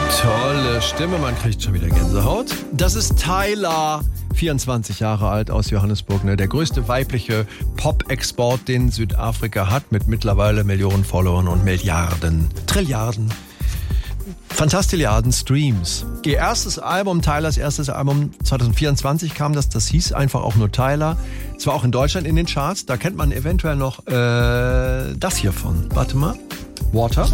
Tolle Stimme, man kriegt schon wieder Gänsehaut. Das ist Tyla, 24 Jahre alt, aus Johannesburg. Ne? Der größte weibliche Pop-Export, den Südafrika hat, mit mittlerweile Millionen Followern und Milliarden, Trilliarden, Fantastilliarden Streams. Ihr erstes Album, Tylas erstes Album, 2024 kam das hieß einfach auch nur Tyla. Es war auch in Deutschland in den Charts, da kennt man eventuell noch das hier von. Warte mal, Water.